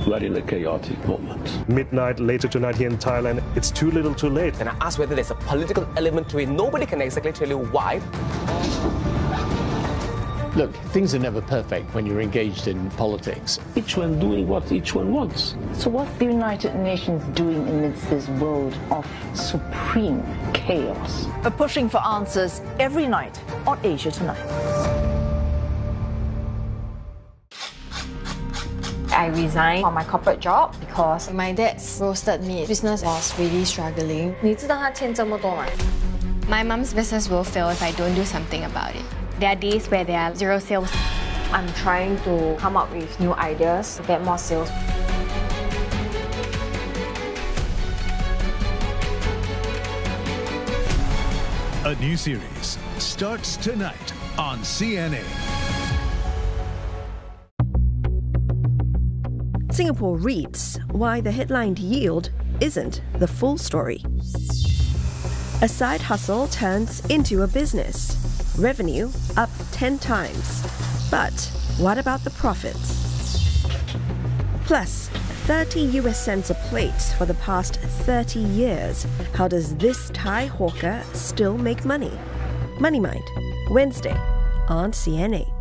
We're in a chaotic moment. Midnight later tonight here in Thailand, it's too little too late. And I asked whether there's a political element to it. Nobody can exactly tell you why. Look, things are never perfect when you're engaged in politics. Each one doing what each one wants. So what's the United Nations doing amidst this world of supreme chaos? We're pushing for answers every night on Asia Tonight. I resigned from my corporate job because my dad's roasted meat business was really struggling. 你知道他欠这么多吗? My mom's business will fail if I don't do something about it. There are days where there are 0 sales. I'm trying to come up with new ideas to get more sales. A new series starts tonight on CNA. Singapore reads why the headlined yield isn't the full story. A side hustle turns into a business. Revenue up 10 times. But what about the profits? Plus, 30 US cents a plate for the past 30 years. How does this Thai hawker still make money? Money Mind, Wednesday on CNA.